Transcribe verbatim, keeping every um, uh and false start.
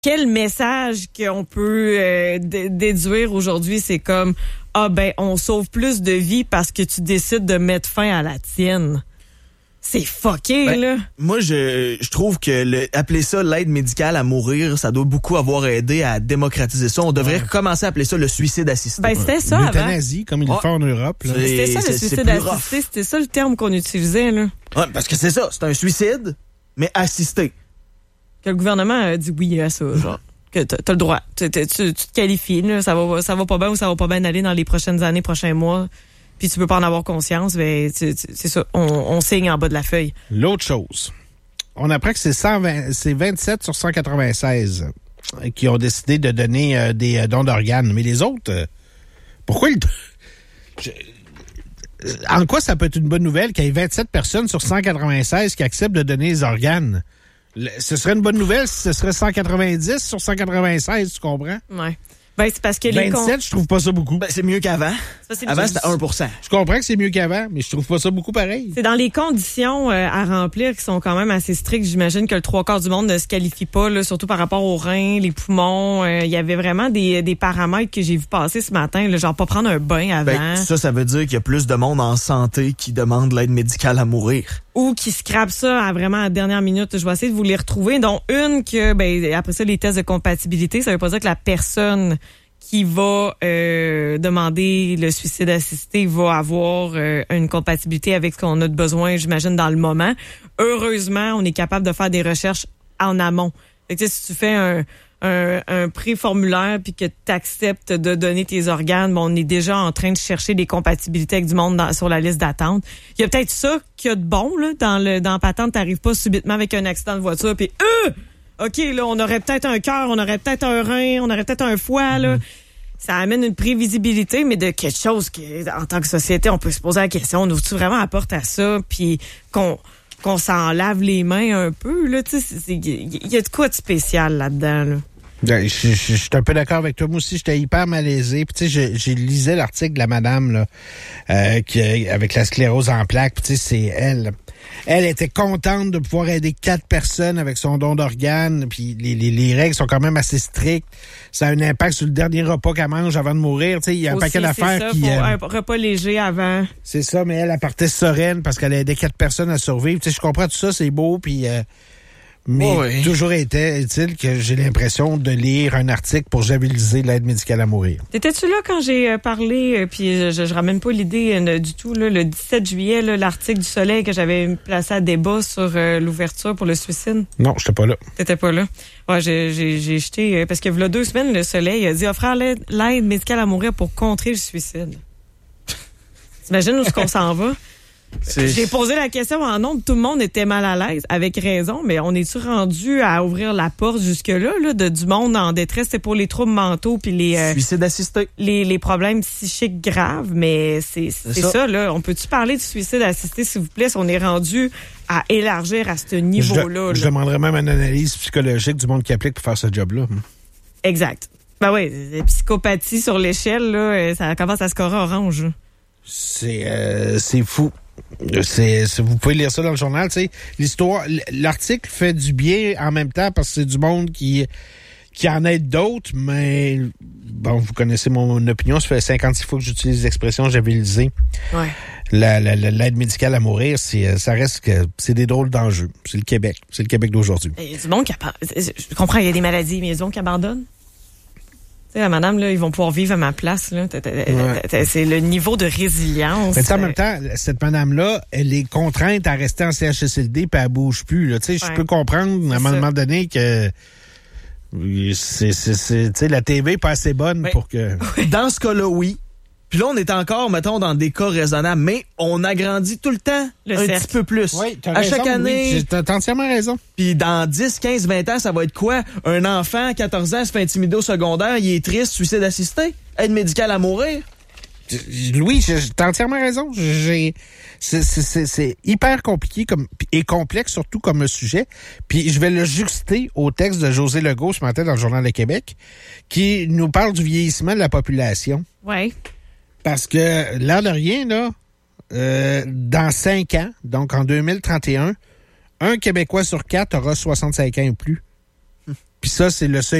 quel message qu'on peut euh, d- déduire aujourd'hui, c'est comme ah ben on sauve plus de vies parce que tu décides de mettre fin à la tienne. C'est fucké, ben, là. Moi, je, je trouve que le, appeler ça l'aide médicale à mourir, ça doit beaucoup avoir aidé à démocratiser ça. On devrait ouais. commencer à appeler ça le suicide assisté. Ben, c'était ça avant. L'euthanasie, comme ils le font en Europe. Là. C'était ça, le suicide assisté. C'était ça le terme qu'on utilisait, là. Ouais, parce que c'est ça. C'est un suicide, mais assisté. Que le gouvernement a dit oui à ça, genre. Que t'as, t'as le droit. Tu, tu, tu te qualifies, là. Ça va, ça va pas bien ou ça va pas bien aller dans les prochaines années, prochains mois. Puis tu peux pas en avoir conscience, ben, c'est, c'est ça, on, on signe en bas de la feuille. L'autre chose, on apprend que c'est, cent vingt, c'est vingt-sept sur cent quatre-vingt-seize qui ont décidé de donner euh, des dons d'organes. Mais les autres, euh, pourquoi ils... Je, en quoi ça peut être une bonne nouvelle qu'il y ait vingt-sept personnes sur cent quatre-vingt-seize qui acceptent de donner des organes? Le, ce serait une bonne nouvelle si ce serait cent quatre-vingt-dix sur cent quatre-vingt-seize, tu comprends? Ouais. Ben, c'est parce que les vingt-sept, con... je trouve pas ça beaucoup. Ben, c'est mieux qu'avant. Ça, c'est Avant, c'était un pour cent. Je comprends que c'est mieux qu'avant, mais je trouve pas ça beaucoup pareil. C'est dans les conditions euh, à remplir qui sont quand même assez strictes. J'imagine que le trois quarts du monde ne se qualifie pas, là, surtout par rapport aux reins, les poumons. Il euh, y avait vraiment des, des paramètres que j'ai vu passer ce matin, là, genre pas prendre un bain avant. Ben, ça, ça veut dire qu'il y a plus de monde en santé qui demande l'aide médicale à mourir. Ou qui scrapent ça à vraiment à la dernière minute. Je vais essayer de vous les retrouver. Dont une que, ben, après ça, les tests de compatibilité, ça veut pas dire que la personne qui va euh, demander le suicide assisté va avoir euh, une compatibilité avec ce qu'on a de besoin, j'imagine, dans le moment. Heureusement, on est capable de faire des recherches en amont. Fait que, si tu fais un, un, un pré-formulaire puis que tu acceptes de donner tes organes, bon, on est déjà en train de chercher des compatibilités avec du monde dans, sur la liste d'attente. Il y a peut-être ça qu'il y a de bon là, dans le dans la patente. T'arrives pas subitement avec un accident de voiture puis euh! OK, là, on aurait peut-être un cœur, on aurait peut-être un rein, on aurait peut-être un foie, là. Mmh. Ça amène une prévisibilité, mais de quelque chose que, en tant que société, on peut se poser la question, on ouvre-tu vraiment la porte à ça, puis qu'on, qu'on s'en lave les mains un peu, là, tu sais, il y a de quoi de spécial là-dedans, là. Je, je, je, je suis un peu d'accord avec toi. Moi aussi, j'étais hyper malaisé. Puis tu sais, j'ai lisé l'article de la madame là, euh, qui avec la sclérose en plaques. Puis tu sais, c'est elle. Elle était contente de pouvoir aider quatre personnes avec son don d'organes. Puis les, les, les règles sont quand même assez strictes. Ça a un impact sur le dernier repas qu'elle mange avant de mourir. Tu sais, il y a un aussi, paquet d'affaires ça, qui. Faut euh, un repas léger avant. C'est ça, mais elle, elle partait sereine parce qu'elle a aidé quatre personnes à survivre. Tu sais, je comprends tout ça, c'est beau. Puis. Euh, Mais oui. toujours est-il que j'ai l'impression de lire un article pour javelliser l'aide médicale à mourir. T'étais-tu là quand j'ai parlé, puis je, je ramène pas l'idée euh, du tout, là, le dix-sept juillet, là, l'article du Soleil que j'avais placé à débat sur euh, l'ouverture pour le suicide? Non, j'étais pas là. T'étais pas là? Ouais, j'ai, j'ai, j'ai jeté, parce que il y a deux semaines, le Soleil a dit offrir l'aide, l'aide médicale à mourir pour contrer le suicide. T'imagines où est-ce qu'on s'en va? C'est... J'ai posé la question en nombre, tout le monde était mal à l'aise, avec raison, mais on est-tu rendu à ouvrir la porte jusque-là, là, de du monde en détresse? C'est pour les troubles mentaux puis les euh, suicide assisté, les, les problèmes psychiques graves, mais c'est, c'est, c'est ça. ça, là. On peut-tu parler de suicide assisté, s'il vous plaît, si on est rendu à élargir à ce niveau-là? Je, je demanderais même une analyse psychologique du monde qui applique pour faire ce job-là. Exact. Ben oui, psychopathie sur l'échelle, là, ça commence à scorer orange. C'est, euh, c'est fou. C'est, c'est, vous pouvez lire ça dans le journal, tu sais. L'histoire, l'article fait du bien en même temps parce que c'est du monde qui, qui en aide d'autres, mais bon, vous connaissez mon opinion, ça fait cinquante-six fois que j'utilise l'expression javelliser. Ouais. La, la, la, l'aide médicale à mourir, c'est, ça reste que c'est des drôles d'enjeux. C'est le Québec. C'est le Québec d'aujourd'hui. Il y a du monde qui abandonne. Je comprends, il y a des maladies, mais il y a du monde qui abandonne. Tu sais, la madame, là, ils vont pouvoir vivre à ma place, là. Ouais. C'est le niveau de résilience. Mais en même temps, cette madame-là, elle est contrainte à rester en C H S L D puis elle bouge plus, là. Tu sais, je peux comprendre, à un moment donné, que c'est, c'est, c'est, tu sais, la T V est pas assez bonne ouais. pour que... Dans ce cas-là, oui. Puis là, on est encore, mettons, dans des cas raisonnables, mais on agrandit tout le temps le un cercle. Petit peu plus. Oui, t'as à raison, chaque année. Oui, t'as entièrement raison. Puis dans dix, quinze, vingt ans, ça va être quoi? Un enfant, quatorze ans, se fait intimider au secondaire, il est triste, suicide assisté, aide médicale à mourir. Louis, t'as entièrement raison. J'ai, c'est, c'est, c'est, c'est hyper compliqué comme, et complexe, surtout comme sujet. Puis je vais le juxter au texte de José Legault ce matin dans le Journal de Québec, qui nous parle du vieillissement de la population. Oui. Parce que, l'air de rien, là, euh, dans cinq ans, donc en deux mille trente et un, un Québécois sur quatre aura soixante-cinq ans et plus. Puis ça, c'est le seuil